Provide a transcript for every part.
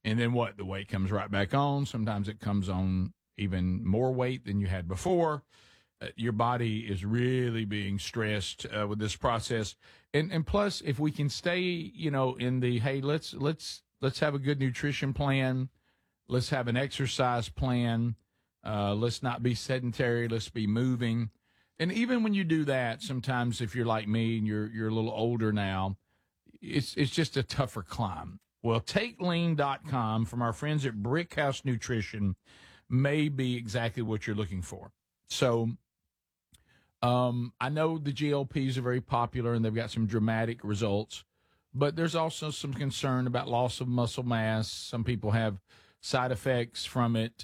And then what? The weight comes right back on. Sometimes it comes on even more weight than you had before. Your body is really being stressed with this process. And plus, if we can stay, in the, hey, let's have a good nutrition plan. Let's have an exercise plan. Let's not be sedentary. Let's be moving. And even when you do that, sometimes if you're like me and you're a little older now, it's just a tougher climb. Well, TakeLean.com from our friends at Brickhouse Nutrition may be exactly what you're looking for. So I know the GLPs are very popular and they've got some dramatic results, but there's also some concern about loss of muscle mass. Some people have side effects from it.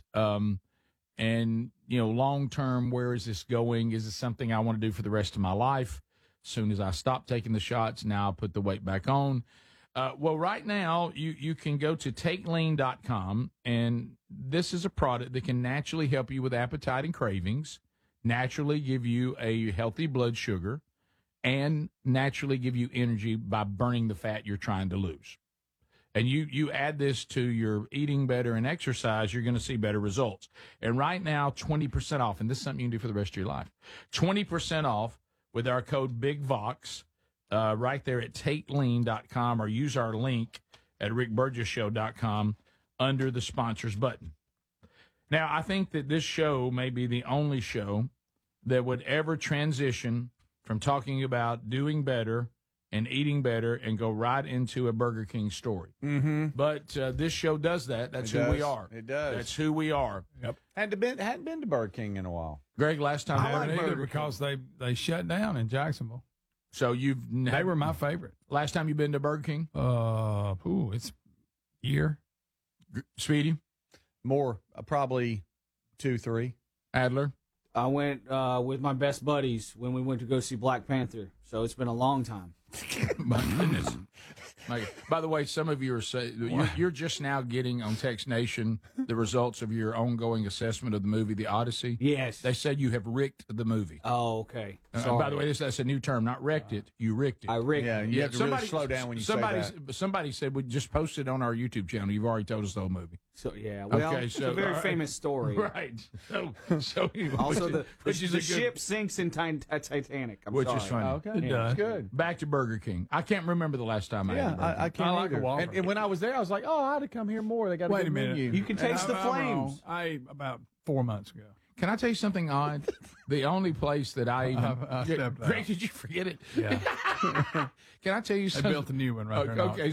And, long term, where is this going? Is this something I want to do for the rest of my life? As soon as I stop taking the shots, now I'll put the weight back on. Well, right now, you can go to TakeLean.com, and this is a product that can naturally help you with appetite and cravings, naturally give you a healthy blood sugar, and naturally give you energy by burning the fat you're trying to lose. And you add this to your eating better and exercise, you're going to see better results. And right now, 20% off, and this is something you can do for the rest of your life. 20% off with our code BIGVOX right there at TakeLean.com, or use our link at RickBurgessShow.com under the sponsors button. Now, I think that this show may be the only show that would ever transition from talking about doing better and eating better and go right into a Burger King story. Mm-hmm. But this show does that. That's who we are. It does. That's who we are. Yep. Hadn't been to BurgerKing in a while. Greg, last time I haven't either because they shut down in Jacksonville. So they were my favorite. Last time you've been to Burger King? It's a year. Speedy? More, probably 2, 3. Adler? I went with my best buddies when we went to go see Black Panther, so it's been a long time. My goodness. By the way, some of you are saying you're just now getting on Text Nation the results of your ongoing assessment of the movie The Odyssey. Yes. They said you have ricked the movie. Oh, okay. By the way, that's a new term, not wrecked it. You ricked it. I ricked it. Yeah, you have to really slow down when you say that. Somebody said we just posted on our YouTube channel. You've already told us the whole movie. So, yeah. Well, okay, it's a very famous story. Right. So anyway, also, the ship sinks in Titanic. Which is funny. Okay. It does. Good. Back to Burger King. I can't remember the last time I had I can't like either. a Whopper. And when I was there, I was like, I had to come here more. They got Wait good a minute. menu. You can taste the I'm wrong. flames. I ate about 4 months ago. Can I tell you something odd? The only place that I even... I stepped out. Greg, did you forget it? Yeah. Can I tell you They something? built a new one right there. Okay.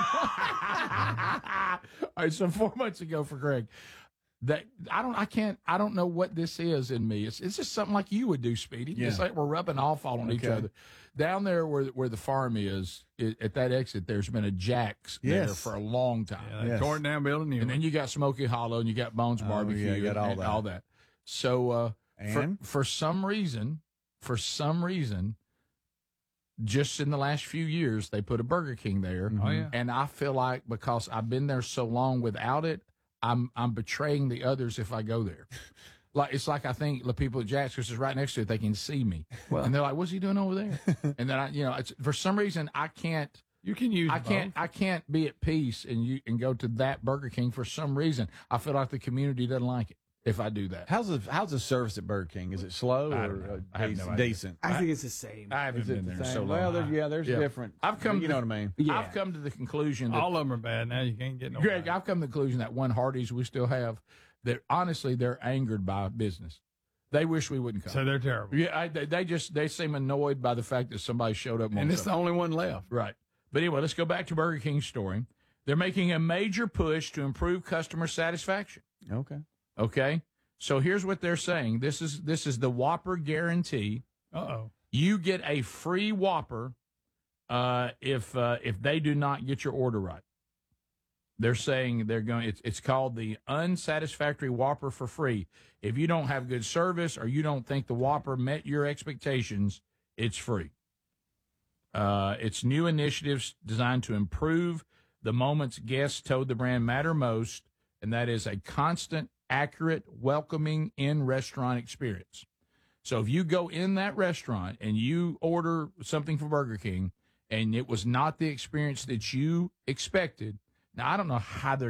All right, so 4 months ago for Greg. I don't know what this is in me. It's just something like you would do, Speedy. Yeah. It's like we're rubbing off on each other. Down there where the farm is, at that exit, there's been a Jack's there for a long time. Yeah, they tore it down, built a new And one. then you got Smoky Hollow and you got Bones Barbecue. yeah, you got all and that. all that. So And? for some reason, just in the last few years, they put a Burger King there. Oh, yeah. And I feel like because I've been there so long without it, I'm betraying the others if I go there. It's like I think the people at Jack's, because it's right next to it, they can see me. And they're like, what's he doing over there? And then it's, for some reason I can't. You can use both. I can't be at peace and go to that Burger King for some reason. I feel like the community doesn't like it if I do that. How's the service at Burger King? Is it slow I don't know. or I have no idea. decent? I think it's the same. I haven't been there so long. Well, there's different. I've come. You know what I mean? Yeah. I've come to the conclusion that All of them are bad now. You can't get no. Greg, I've come to the conclusion that one Hardee's we still have, that honestly they're angered by business. They wish we wouldn't come. So they're terrible. Yeah, they seem annoyed by the fact that somebody showed up. And it's the only one left. Right. But anyway, let's go back to Burger King's story. They're making a major push to improve customer satisfaction. Okay. Okay. So here's what they're saying. This is the Whopper guarantee. Uh-oh. You get a free Whopper if they do not get your order right. They're saying it's called the unsatisfactory Whopper for free. If you don't have good service or you don't think the Whopper met your expectations, it's free. It's new initiatives designed to improve the moments guests told the brand matter most, and that is a constant, accurate, welcoming in-restaurant experience. So if you go in that restaurant and you order something from Burger King and it was not the experience that you expected, now I don't know how they're